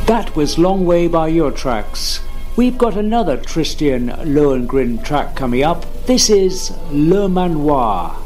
That was Long Way by Eurotracks. We've got another Tristan Lohengrin track coming up. This is Le Manoir.